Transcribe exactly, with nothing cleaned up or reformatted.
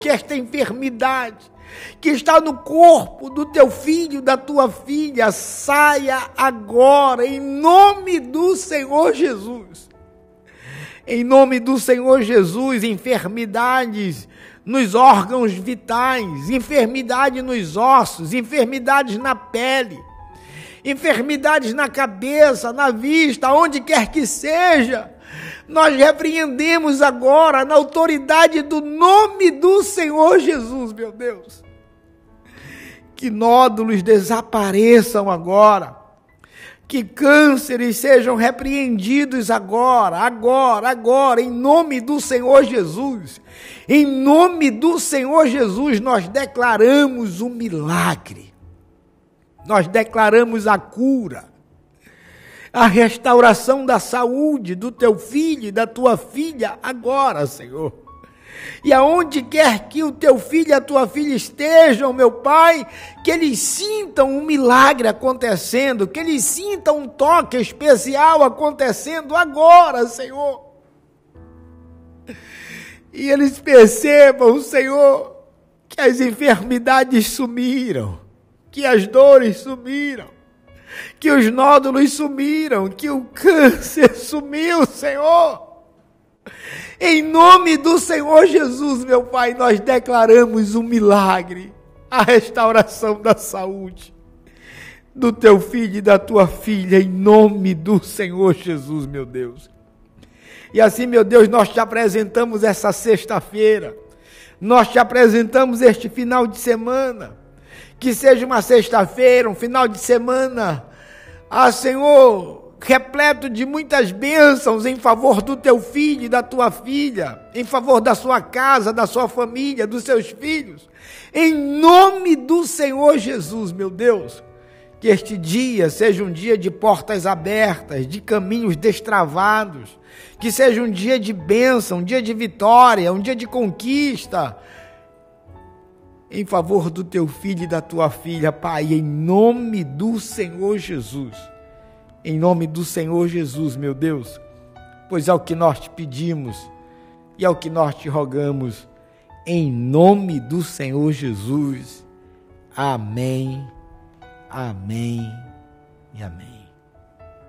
que esta enfermidade que está no corpo do teu filho, da tua filha, saia agora, em nome do Senhor Jesus. Em nome do Senhor Jesus, enfermidades nos órgãos vitais, enfermidade nos ossos, enfermidades na pele, enfermidades na cabeça, na vista, onde quer que seja, nós repreendemos agora, na autoridade do nome do Senhor Jesus, meu Deus. Que nódulos desapareçam agora, que cânceres sejam repreendidos agora, agora, agora, em nome do Senhor Jesus. Em nome do Senhor Jesus, nós declaramos o milagre, nós declaramos a cura, a restauração da saúde do teu filho e da tua filha agora, Senhor. E aonde quer que o teu filho e a tua filha estejam, meu Pai, que eles sintam um milagre acontecendo, que eles sintam um toque especial acontecendo agora, Senhor. E eles percebam, Senhor, que as enfermidades sumiram, que as dores sumiram, que os nódulos sumiram, que o câncer sumiu, Senhor. Em nome do Senhor Jesus, meu Pai, nós declaramos um milagre, a restauração da saúde do teu filho e da tua filha, em nome do Senhor Jesus, meu Deus. E assim, meu Deus, nós te apresentamos essa sexta-feira, nós te apresentamos este final de semana, que seja uma sexta-feira, um final de semana, ah, Senhor, repleto de muitas bênçãos em favor do teu filho e da tua filha, em favor da sua casa, da sua família, dos seus filhos, em nome do Senhor Jesus, meu Deus, que este dia seja um dia de portas abertas, de caminhos destravados, que seja um dia de bênção, um dia de vitória, um dia de conquista, em favor do teu filho e da tua filha, Pai, em nome do Senhor Jesus. Em nome do Senhor Jesus, meu Deus, pois é o que nós te pedimos e é o que nós te rogamos, em nome do Senhor Jesus. Amém, amém e amém.